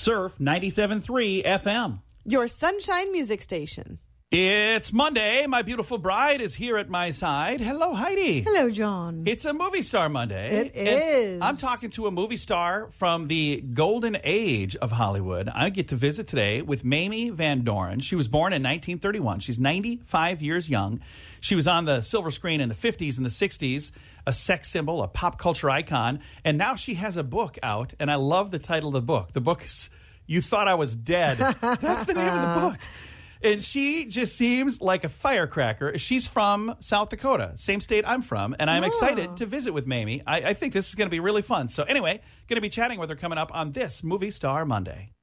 Surf 97.3 FM. Your Sunshine Music Station. It's Monday. My beautiful bride is here at my side. Hello, Heidi. Hello, John. It's a movie star Monday. It is. I'm talking to a movie star from the golden age of Hollywood. I get to visit today with Mamie Van Doren. She was born in 1931. She's 95 years young. She was on the silver screen in the 50s and the 60s, a sex symbol, a pop culture icon. And now she has a book out, and I love the title of the book. The book is You Thought I Was Dead. That's the name of the book. And she just seems like a firecracker. She's from South Dakota, same state I'm from, and I'm excited to visit with Mamie. I think this is going to be really fun. So anyway, going to be chatting with her coming up on this Movie Star Monday.